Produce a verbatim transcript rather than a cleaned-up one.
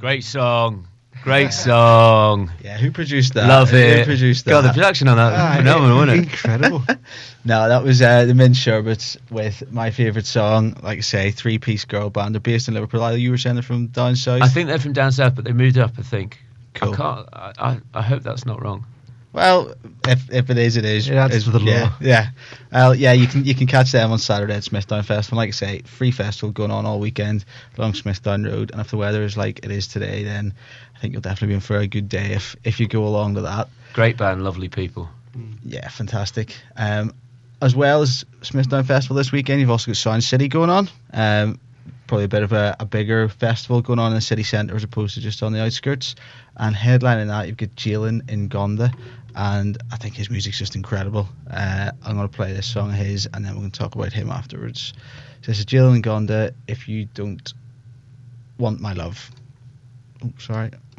Great song. Great song. Yeah, who produced that? Love it. Who produced that? God, the production on that was Ah, phenomenal, wasn't it? Incredible. No, that was uh, the Mint Sherbets with my favourite song. Like I say, three-piece girl band. They're based in Liverpool. Either you were saying they're from down south. I think they're from down south, but they moved up, I think. Cool. I can't. I, I, I hope that's not wrong. Well, if if it is, it is. It adds It's- to the yeah, lore. yeah. Well, yeah, you can you can catch them on Saturday at Smithdown Festival. Like I say, free festival going on all weekend along Smithdown Road. And if the weather is like it is today, then I think you'll definitely be in for a good day if if you go along to that. Great band, lovely people. Yeah, fantastic. Um, as well as Smithdown Festival this weekend, you've also got Sound City going on. Um, probably a bit of a, a bigger festival going on in the city centre as opposed to just on the outskirts. And headlining that, you've got Jalen in Gonda, and I think his music's just incredible. Uh, I'm going to play this song of his, and then we're going to talk about him afterwards. So this is Jalen in Gonda, If You Don't Want My Love. Oh, sorry.